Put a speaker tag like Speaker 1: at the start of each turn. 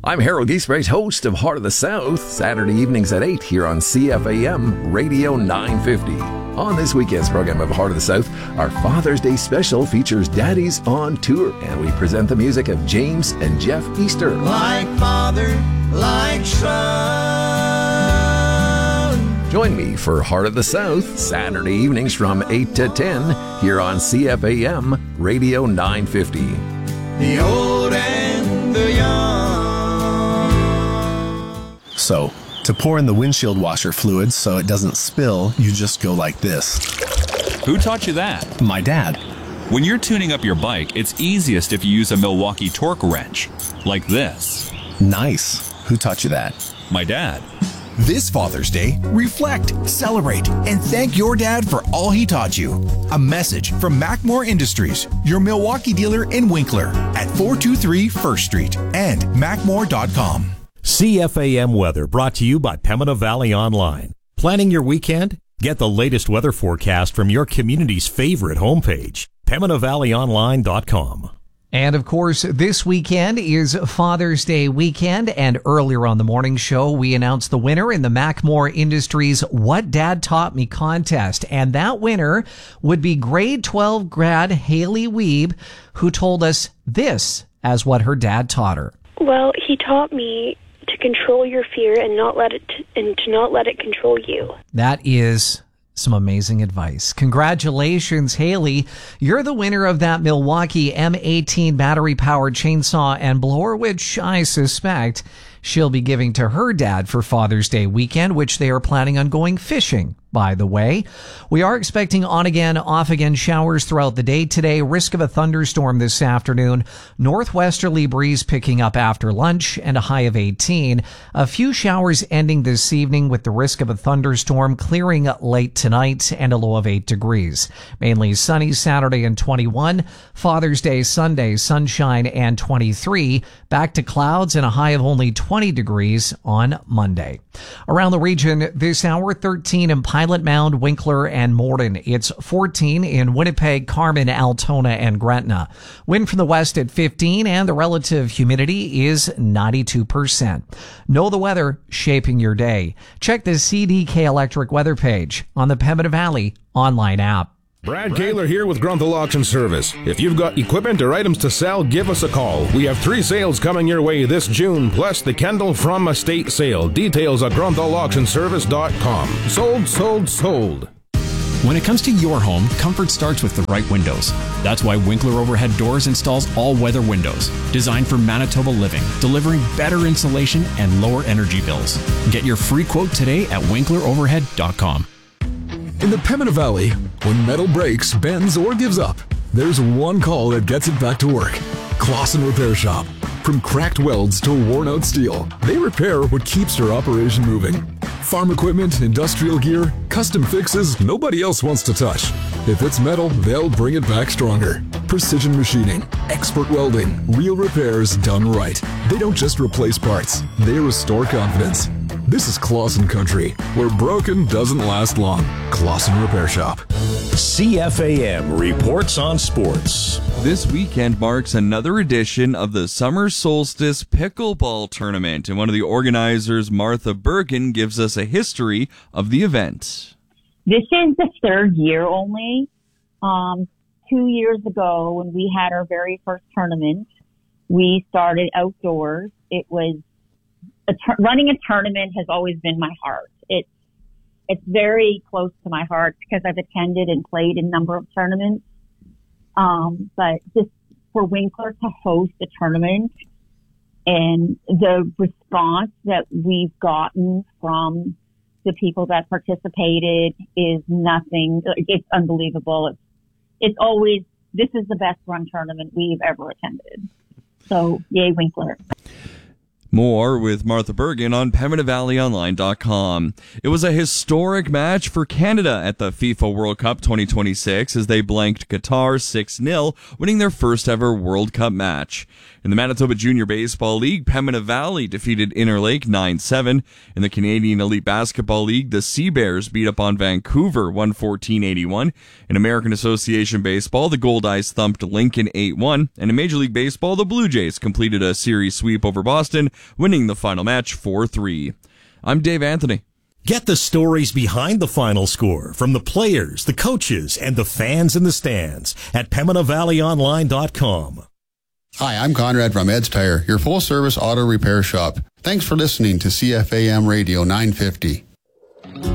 Speaker 1: I'm Harold Giesbrecht, host of Heart of the South, Saturday evenings at 8 here on CFAM Radio 950. On this weekend's program of Heart of the South, our Father's Day special features Daddies on Tour, and we present the music of James and Jeff Easter.
Speaker 2: Like father, like son.
Speaker 1: Join me for Heart of the South, Saturday evenings from 8 to 10 here on CFAM Radio 950.
Speaker 2: The old and the young.
Speaker 3: So, to pour in the windshield washer fluid so it doesn't spill, you just go like this.
Speaker 4: Who taught you that?
Speaker 3: My dad.
Speaker 4: When you're tuning up your bike, it's easiest if you use a Milwaukee torque wrench, like this.
Speaker 3: Nice. Who taught you that?
Speaker 4: My dad.
Speaker 5: This Father's Day, reflect, celebrate, and thank your dad for all he taught you. A message from Macmore Industries, your Milwaukee dealer in Winkler at 423 First Street and macmore.com.
Speaker 6: CFAM weather brought to you by Pembina Valley Online. Planning your weekend? Get the latest weather forecast from your community's favorite homepage, PembinaValleyOnline.com.
Speaker 7: And of course, this weekend is Father's Day weekend, and earlier on the morning show, we announced the winner in the Macmore Industries What Dad Taught Me contest. And that winner would be grade 12 grad Haley Weeb, who told us this as what her dad taught her.
Speaker 8: Well, he taught me to control your fear and not let it control you.
Speaker 7: That is some amazing advice. Congratulations, Haley. You're the winner of that Milwaukee M18 battery-powered chainsaw and blower, which I suspect she'll be giving to her dad for Father's Day weekend, which they are planning on going fishing, by the way. We are expecting on-again, off-again showers throughout the day today. Risk of a thunderstorm this afternoon. Northwesterly breeze picking up after lunch and a high of 18. A few showers ending this evening with the risk of a thunderstorm clearing late tonight and a low of 8 degrees. Mainly sunny Saturday and 21. Father's Day Sunday, sunshine and 23. Back to clouds and a high of only 20 degrees on Monday. Around the region this hour, 13 in Pilot Mound, Winkler, and Morden. It's 14 in Winnipeg, Carmen, Altona, and Gretna. Wind from the west at 15, and the relative humidity is 92%. Know the weather shaping your day. Check the CDK Electric weather page on the Pembina Valley online app.
Speaker 9: Brad Kaler here with Grunthal Auction Service. If you've got equipment or items to sell, give us a call. We have 3 sales coming your way this June, plus the Kendall From Estate sale. Details at grunthauauctionservice.com. Sold, sold, sold.
Speaker 10: When it comes to your home, comfort starts with the right windows. That's why Winkler Overhead Doors installs all-weather windows, designed for Manitoba living, delivering better insulation and lower energy bills. Get your free quote today at winkleroverhead.com.
Speaker 11: In the Pembina Valley, when metal breaks, bends, or gives up, there's one call that gets it back to work. Clausen Repair Shop. From cracked welds to worn-out steel, they repair what keeps your operation moving. Farm equipment, industrial gear, custom fixes nobody else wants to touch. If it's metal, they'll bring it back stronger. Precision machining, expert welding, real repairs done right. They don't just replace parts, they restore confidence. This is Clausen Country, where broken doesn't last long. Clausen Repair Shop.
Speaker 6: CFAM reports on sports.
Speaker 12: This weekend marks another edition of the Summer Solstice Pickleball Tournament, and one of the organizers, Martha Bergen, gives us a history of the event.
Speaker 13: This is the 3rd year only. 2 years ago, when we had our very first tournament, we started outdoors. It was running a tournament has always been my heart. It's very close to my heart because I've attended and played in a number of tournaments. But just for Winkler to host a tournament and the response that we've gotten from the people that participated is nothing. It's unbelievable. It's always, this is the best run tournament we've ever attended. So yay, Winkler.
Speaker 12: More with Martha Bergen on PembinaValleyOnline.com. It was a historic match for Canada at the FIFA World Cup 2026 as they blanked Qatar 6-0, winning their first ever World Cup match. In the Manitoba Junior Baseball League, Pembina Valley defeated Interlake 9-7. In the Canadian Elite Basketball League, the Sea Bears beat up on Vancouver 114-81. In American Association Baseball, the Goldeyes thumped Lincoln 8-1. And in Major League Baseball, the Blue Jays completed a series sweep over Boston winning the final match 4-3. I'm Dave Anthony.
Speaker 6: Get the stories behind the final score from the players, the coaches, and the fans in the stands at PembinaValleyOnline.com.
Speaker 14: Hi, I'm Conrad from Ed's Tire, your full-service auto repair shop. Thanks for listening to CFAM Radio 950.